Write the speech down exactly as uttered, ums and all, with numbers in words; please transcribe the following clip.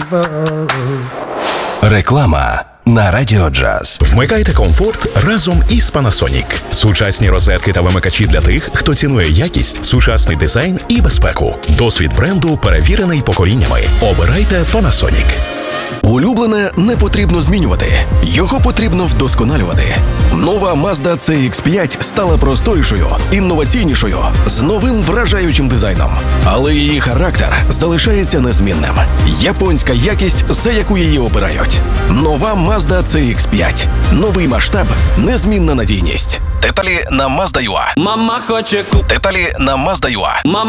Реклама на Радіо Джаз. Вмикайте комфорт разом із Panasonic. Сучасні розетки та вимикачі для тих, хто цінує якість, сучасний дизайн і безпеку. Досвід бренду перевірений поколіннями. Обирайте Panasonic. Улюблене не потрібно змінювати. Його потрібно вдосконалювати. Нова Mazda ці ікс п'ять стала просторішою, інноваційнішою, з новим вражаючим дизайном. Але її характер залишається незмінним. Японська якість, за яку її обирають. Нова Mazda ці ікс п'ять. Новий масштаб, незмінна надійність. Деталі на Mazda.ua. Мама хоче ку... Деталі на Mazda.ua. Мама